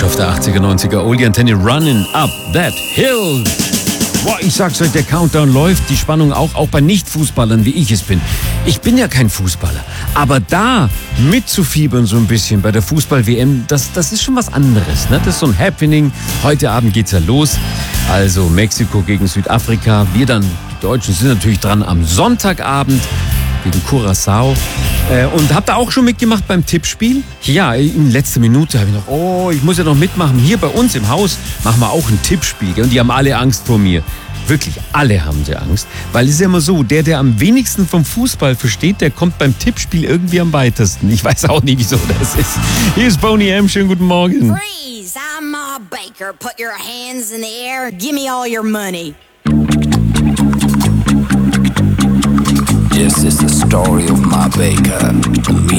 auf der 80er, 90er Oldie-Antenne Running Up That Hill. Boah, ich sag's euch, der Countdown läuft, die Spannung auch bei Nicht-Fußballern, wie ich es bin. Ich bin ja kein Fußballer, aber da mitzufiebern so ein bisschen bei der Fußball-WM, das ist schon was anderes, ne? Das ist so ein Happening. Heute Abend geht's ja los. Also Mexiko gegen Südafrika. Wir dann, die Deutschen, sind natürlich dran am Sonntagabend gegen Curaçao. Und habt ihr auch schon mitgemacht beim Tippspiel? Ja, in letzter Minute habe ich noch, ich muss ja noch mitmachen. Hier bei uns im Haus machen wir auch ein Tippspiel. Und die haben alle Angst vor mir. Wirklich, alle haben sie Angst. Weil es ist ja immer so, der am wenigsten vom Fußball versteht, der kommt beim Tippspiel irgendwie am weitesten. Ich weiß auch nicht, wieso das ist. Hier ist Boney M. Schönen guten Morgen. Freeze, I'm Ma Baker. Put your hands in the air. Give me all your money. This is the story of Ma Baker.